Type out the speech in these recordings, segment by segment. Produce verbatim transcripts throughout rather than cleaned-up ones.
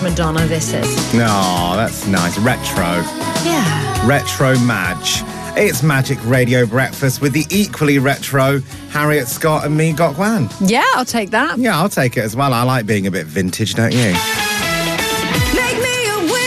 Madonna, this is. No, that's nice. Retro. Yeah. Retro Madge. It's Magic Radio Breakfast with the equally retro Harriet Scott and me, Gok Wan. Yeah, I'll take that. Yeah, I'll take it as well. I like being a bit vintage, don't you? Make me a winner.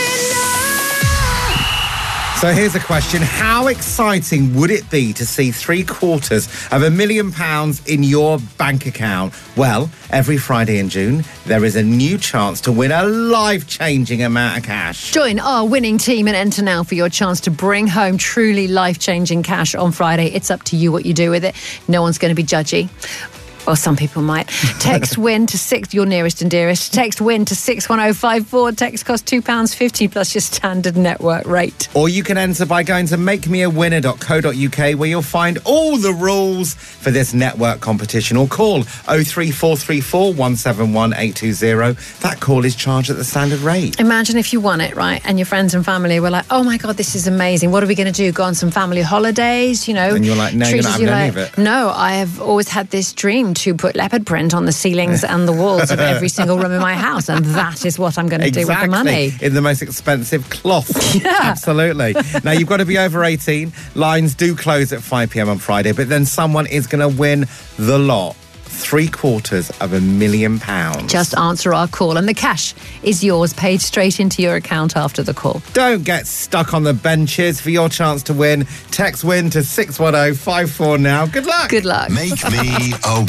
So here's a question. How exciting would it be to see three quarters of a million pounds in your bank account? Well, every Friday in June, there is a new chance to win a life-changing amount of cash. Join our winning team and enter now for your chance to bring home truly life-changing cash on Friday. It's up to you what you do with it. No one's going to be judgy. Or some people might. Text WIN to six, your nearest and dearest. Text WIN to six one oh five four. Text costs two pounds fifty plus your standard network rate. Or you can enter by going to make me a winner dot co dot uk, where you'll find all the rules for this network competition. Or call oh three four three four one seven one eight two zero. That call is charged at the standard rate. Imagine if you won it, right? And your friends and family were like, oh my God, this is amazing. What are we going to do? Go on some family holidays, you know? And you're like, no, you're not having any of it. No, I have always had this dream to put leopard print on the ceilings and the walls of every single room in my house, and that is what I'm going to exactly. do with the money. In the most expensive cloth. Yeah. Absolutely. Now, you've got to be over eighteen. Lines do close at five p.m. on Friday, but then someone is going to win the lot. Three quarters of a million pounds. Just answer our call and the cash is yours, paid straight into your account after the call. Don't get stuck on the benches. For your chance to win, text WIN to six one oh five four now. Good luck. Good luck. Make me a